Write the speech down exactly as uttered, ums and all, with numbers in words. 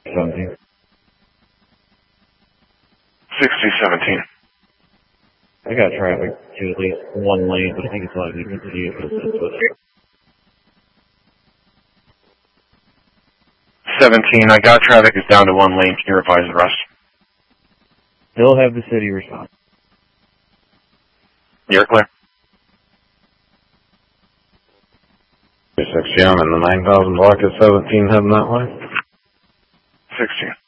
seventeen. sixty seventeen. I got traffic to at least one lane, but I think it's likely to continue to persist. seventeen, I got traffic is down to one lane. Can you revise the rest? Still have the city respond. You're clear. sixty, I'm in the nine thousand block at seventeen heading that way. sixteen.